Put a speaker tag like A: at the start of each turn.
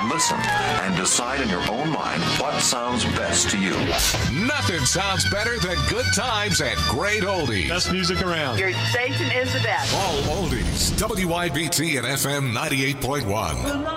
A: Listen and decide in your own mind what sounds best to you.
B: Nothing sounds better than good times and great oldies.
C: Best music around.
D: Your station is the best.
B: All oldies. WIBT and FM 98.1.